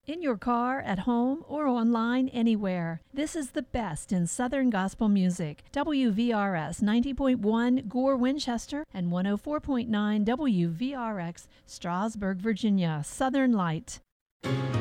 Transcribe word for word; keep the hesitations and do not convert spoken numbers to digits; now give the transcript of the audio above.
In your car, at home, or online anywhere. This is the best in Southern gospel music. W V R S ninety point one Gore, Winchester, and one oh four point nine W V R X Strasburg, Virginia. Southern Light.